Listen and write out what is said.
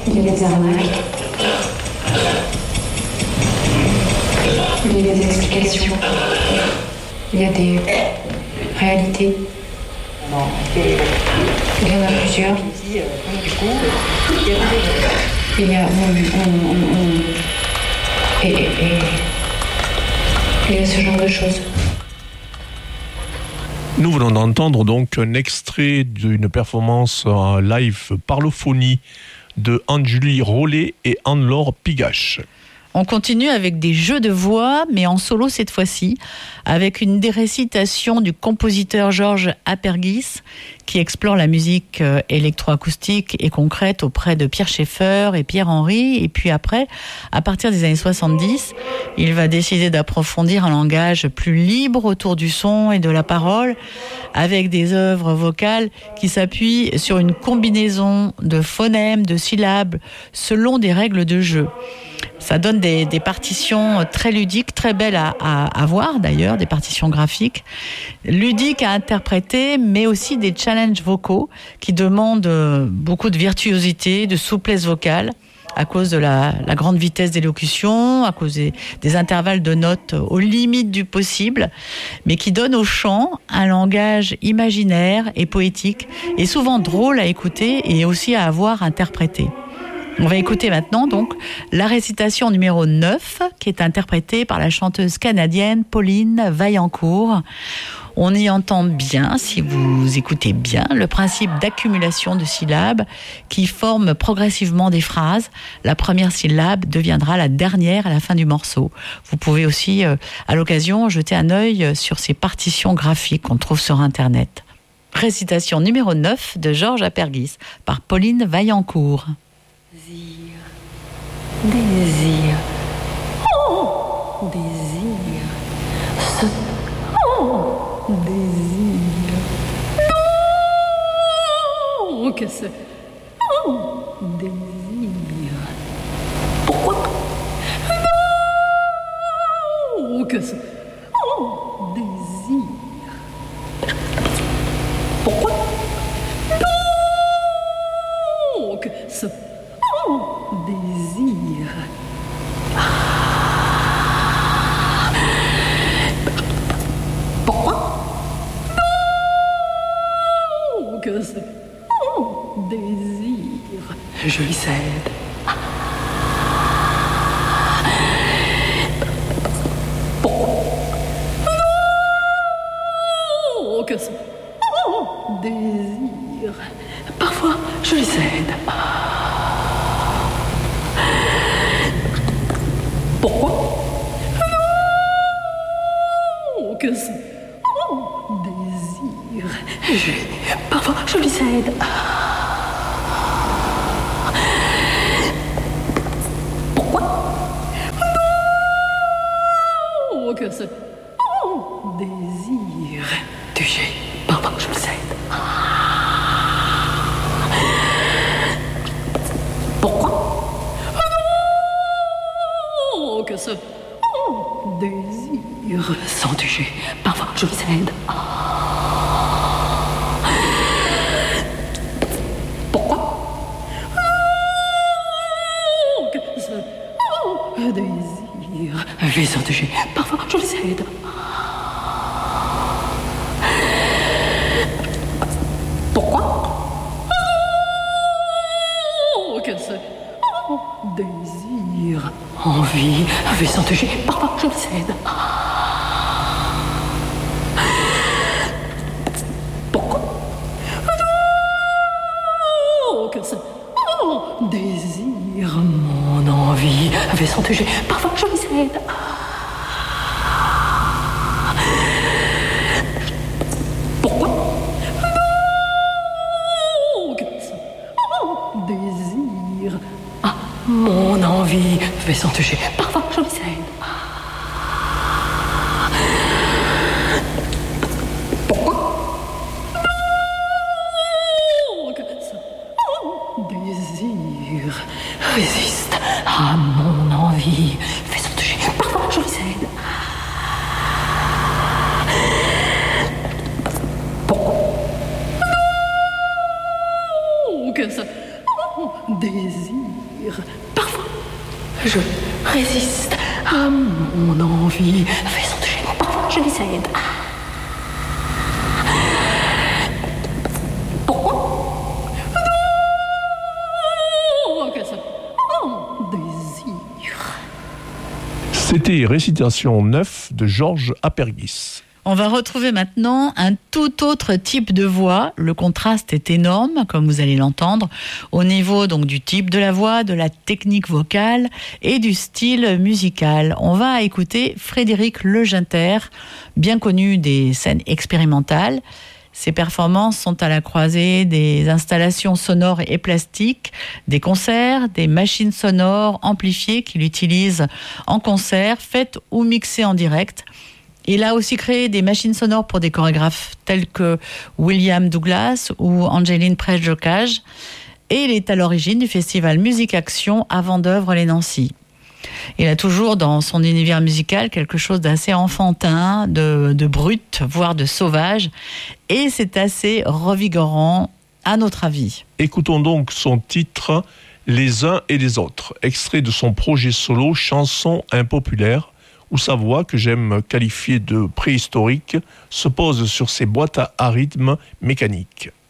Il y a des arnaques. Il y a des explications. Il y a des réalités. Il y en a plusieurs. Il y a... Et il y a ce genre de choses. Nous venons d'entendre donc un extrait d'une performance en live parlophonie de Anne-Julie Rollet et Anne-Laure Pigache. On continue avec des jeux de voix, mais en solo cette fois-ci, avec une des récitations du compositeur Georges Apergis, qui explore la musique électroacoustique et concrète auprès de Pierre Schaeffer et Pierre Henry. Et puis après, à partir des années 70, il va décider d'approfondir un langage plus libre autour du son et de la parole, avec des œuvres vocales qui s'appuient sur une combinaison de phonèmes, de syllabes, selon des règles de jeu. Ça donne des partitions très ludiques, très belles à voir d'ailleurs, des partitions graphiques, ludiques à interpréter, mais aussi des challenges vocaux qui demandent beaucoup de virtuosité, de souplesse vocale, à cause de la grande vitesse d'élocution, à cause des intervalles de notes aux limites du possible, mais qui donnent au chant un langage imaginaire et poétique, et souvent drôle à écouter et aussi à avoir interprété. On va écouter maintenant donc la récitation numéro 9 qui est interprétée par la chanteuse canadienne Pauline Vaillancourt. On y entend bien, si vous écoutez bien, le principe d'accumulation de syllabes qui forment progressivement des phrases. La première syllabe deviendra la dernière à la fin du morceau. Vous pouvez aussi, à l'occasion, jeter un œil sur ces partitions graphiques qu'on trouve sur Internet. Récitation numéro 9 de Georges Apergis par Pauline Vaillancourt. Désir, oh, désir, ce, oh, désir, non, que ce, oh, désir, pourquoi, non, que ce, oh, désir, pourquoi, non, que ce, oh, désir. Pourquoi? Non, que c'est oh, désir. Je lui cède. Pourquoi? Non, que c'est oh, désir. Parfois, je lui cède. Pourquoi? Non, que c'est oh, désir. Parfois, je lui cède. Pourquoi? Non, que c'est oh, désir. Parfois, je lui cède. Pourquoi? Que ce oh, désir sans toucher, parfois je lui cède. Pourquoi? Oh, que ce oh, désir sans toucher, parfois je lui cède. Pourquoi? Oh, que ce oh, désir envie, sans toucher, parfois je le cède. Pourquoi? Oh, que c'est oh, désir, mon envie, sans toucher, parfois je le cède. Pourquoi? Oh, que c'est oh, désir. Mon envie sans toucher, parfois je lui cède. Pourquoi? Non, que ça, oh, désir résiste à mon envie sans toucher, parfois je lui cède. Pourquoi? Non, que ça, oh, désir désir. Parfois, je résiste à mon envie. Faisons de chez moi. Parfois, je les aide. Pourquoi? Non, que ça. Mon désir. C'était Récitation 9 de Georges Apergis. On va retrouver maintenant un tout autre type de voix. Le contraste est énorme, comme vous allez l'entendre, au niveau donc du type de la voix, de la technique vocale et du style musical. On va écouter Frédéric Legenter, bien connu des scènes expérimentales. Ses performances sont à la croisée des installations sonores et plastiques, des concerts, des machines sonores amplifiées qu'il utilise en concert, faites ou mixées en direct. Il a aussi créé des machines sonores pour des chorégraphes tels que William Douglas ou Angeline Prejokash. Et il est à l'origine du festival Musique Action à Vendeuvre-les-Nancy. Il a toujours dans son univers musical quelque chose d'assez enfantin, de brut, voire de sauvage. Et c'est assez revigorant, à notre avis. Écoutons donc son titre « Les uns et les autres », extrait de son projet solo « Chanson impopulaire », où sa voix, que j'aime qualifier de préhistorique, se pose sur ses boîtes à rythme mécaniques.